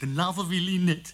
den Laufer will ich nicht.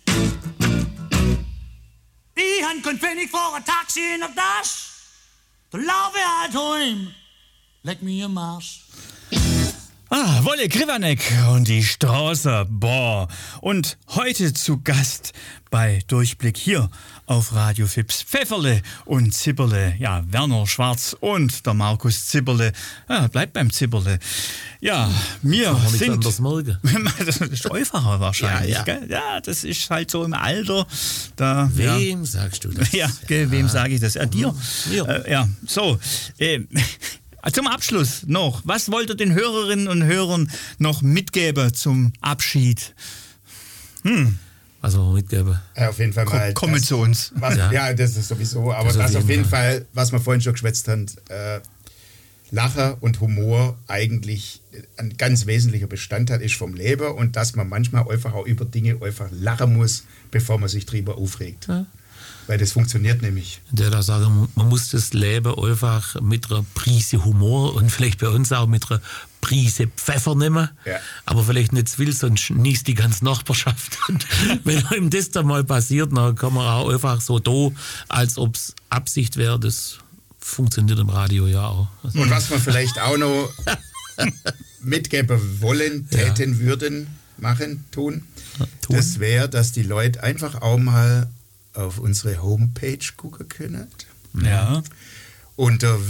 Ich han kein Pfennig vor ein Taxi in der Tasche. Der Laufe halt heim. Leck mir im Marsch. Wolle Krivanek und die Straße, boah. Und heute zu Gast bei Durchblick hier auf Radio Fips Pfefferle und Zipperle. Ja, Werner Schwarz und der Markus Zipperle. Ja, bleibt beim Zipperle. Ja, wir sind... Das ist einfacher wahrscheinlich, ja. Gell? Ja, das ist halt so im Alter. Da, Wem sagst du das? Ja, gell, wem sage ich das? Dir? Mir. Ja, so. Zum Abschluss noch, was wollt ihr den Hörerinnen und Hörern noch mitgeben zum Abschied? Was wir mitgeben? Ja, auf jeden Fall mal. Kommen zu uns. Ja, das ist sowieso. Aber Das was auf auf jeden jeden Fall, was wir vorhin schon geschwätzt haben, Lacher und Humor eigentlich ein ganz wesentlicher Bestandteil ist vom Leben und dass man manchmal einfach auch über Dinge einfach lachen muss, bevor man sich drüber aufregt. Ja. Weil das funktioniert nämlich. Der da sagen, man muss das Leben einfach mit einer Prise Humor und vielleicht bei uns auch mit einer Prise Pfeffer nehmen. Ja. Aber vielleicht nicht zu viel, sonst niest die ganze Nachbarschaft. Und wenn einem das dann mal passiert, dann kann man auch einfach so da, als ob es Absicht wäre. Das funktioniert im Radio ja auch. Also, Und was wir vielleicht auch noch mitgeben wollen, täten, würden, machen, tun, das wäre, dass die Leute einfach auch mal auf unsere Homepage gucken können. Ja. Unter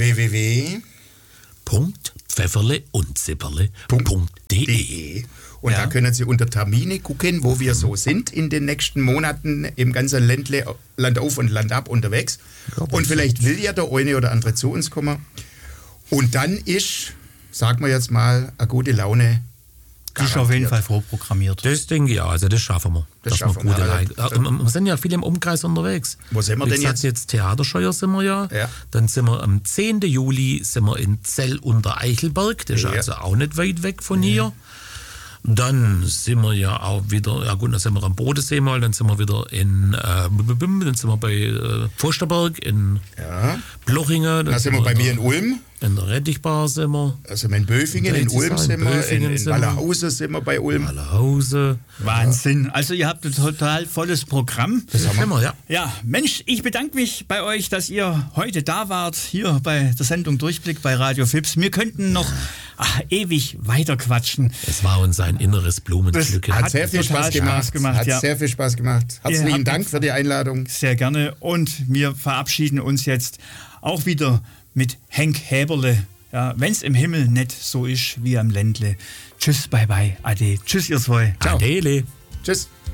Pfefferle-und-Zipperle.de. Und Ja. da können Sie unter Termine gucken, wo wir so sind in den nächsten Monaten im ganzen Ländle, Land auf und Land ab unterwegs. Und vielleicht will ja der eine oder andere zu uns kommen. Und dann ist, sagen wir jetzt mal, eine gute Laune. Die ist auf jeden Fall vorprogrammiert. Das denke ich auch, also das schaffen wir. Das dass wir schaffen wir, gute also, Leute. Wir sind ja viele im Umkreis unterwegs. Wo sind wir Wie denn gesagt, jetzt Theaterscheuer sind wir ja. Ja. Dann sind wir am 10. Juli sind wir in Zell unter Eichelberg. Das ist Ja. also auch nicht weit weg von hier. Dann sind wir ja auch wieder, ja gut, dann sind wir am Bodensee mal, dann sind wir wieder dann sind wir bei Pfosterberg in Blochingen. Da sind wir bei mir in Ulm. In der Rettichbar sind wir. Also in Böfingen, in Ulm sind wir, in sind wir. Wallerhausen sind wir bei Ulm. Wallerhausen. Wahnsinn. Also ihr habt ein total volles Programm. Das haben wir, ja. Ja, Mensch, ich bedanke mich bei euch, dass ihr heute da wart, hier bei der Sendung Durchblick bei Radio Fips. Wir könnten noch ewig weiter quatschen. Es war uns ein inneres Blumenpflücken. Hat sehr viel total Spaß gemacht. Hat ja. sehr viel Spaß gemacht. Herzlichen Dank für die Einladung. Sehr gerne. Und wir verabschieden uns jetzt auch wieder mit Henk Häberle. Ja, wenn es im Himmel nicht so ist wie am Ländle. Tschüss, bye bye, ade. Tschüss, ihr zwei. Ciao. Adele. Tschüss.